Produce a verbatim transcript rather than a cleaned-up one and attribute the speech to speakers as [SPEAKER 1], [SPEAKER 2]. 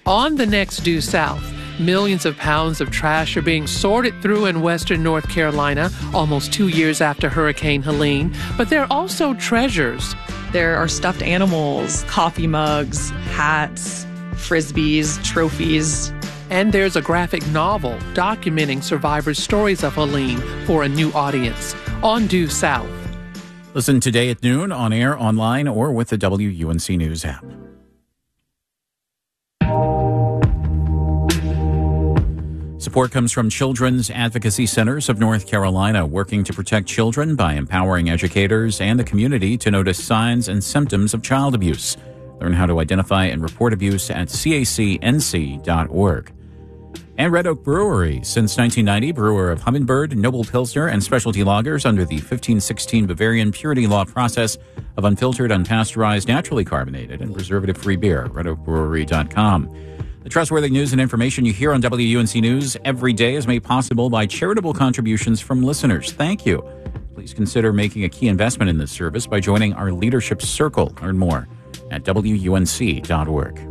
[SPEAKER 1] On the next Due South, millions of pounds of trash are being sorted through in western North Carolina almost two years after Hurricane Helene. But there are also treasures.
[SPEAKER 2] There are stuffed animals, coffee mugs, hats, frisbees, trophies.
[SPEAKER 1] And there's a graphic novel documenting survivors' stories of Helene for a new audience on Due South.
[SPEAKER 3] Listen today at noon on air, online, or with the W U N C News app. Support comes from Children's Advocacy Centers of North Carolina, working to protect children by empowering educators and the community to notice signs and symptoms of child abuse. Learn how to identify and report abuse at C A C N C dot org. And Red Oak Brewery, since nineteen ninety, brewer of Humminbird, Noble Pilsner, and specialty lagers under the fifteen sixteen Bavarian purity law process of unfiltered, unpasteurized, naturally carbonated, and preservative-free beer. red oak brewery dot com. The trustworthy news and information you hear on W U N C News every day is made possible by charitable contributions from listeners. Thank you. Please consider making a key investment in this service by joining our Leadership Circle. Learn more at W U N C dot org.